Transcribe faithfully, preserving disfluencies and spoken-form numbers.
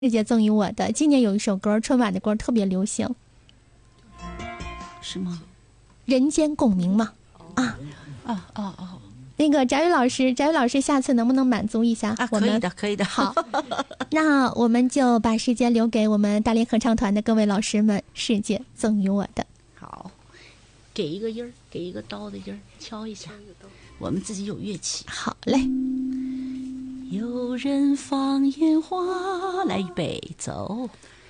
世界赠予我的。今年有一首歌，春晚的歌特别流行， 是吗？ 人间共鸣嘛。啊啊啊啊！ 那个翟宇老师，翟宇老师，下次能不能满足一下啊？ 我们？ 可以的，可以的。 好，那我们就把时间留给我们大连合唱团的各位老师们。世界赠予我的。 好，给一个音儿，给一个刀的音儿，敲一下。我们自己有乐器。 好嘞。 有人放烟花，来预备走。